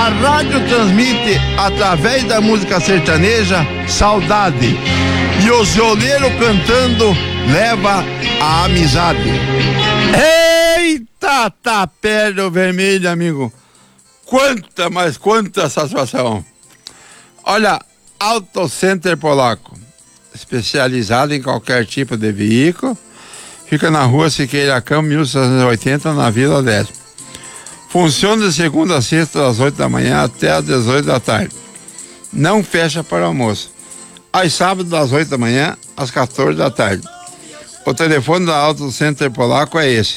A rádio transmite, através da música sertaneja, saudade. E os violeiros cantando leva a amizade. Eita, tapera vermelho, amigo. Quanta satisfação. Olha, Auto Center Polaco, especializado em qualquer tipo de veículo. Fica na rua Siqueira Campos, 1680, na Vila Leste. Funciona de segunda a sexta, das 8 da manhã até às 18 da tarde. Não fecha para almoço. Aos sábados, das 8 da manhã às 14 da tarde. O telefone da Auto Center Polaco é esse: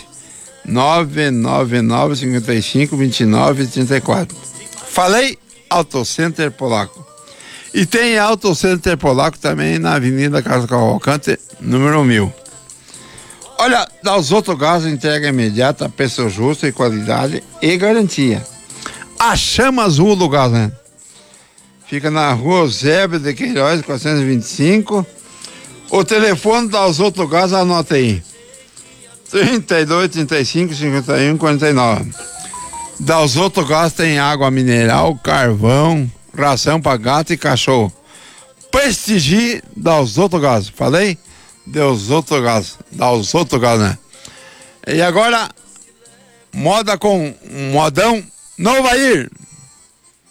999-55-29-34. Falei Auto Center Polaco. E tem Auto Center Polaco também na Avenida Carlos Cavalcante, número 1000. Olha, da Osoto Gás, entrega imediata, preço justo e qualidade e garantia. A Chama Azul do Gás, né? Fica na rua Eusébio de Queiroz, 425. O telefone da Osoto Gás, anota aí: 32 35 51 49. Da Osoto Gás tem água mineral, carvão, ração para gato e cachorro. Prestigie da Osoto Gás. Falei? Da Osoto Gás, né? E agora, moda com modão Novair.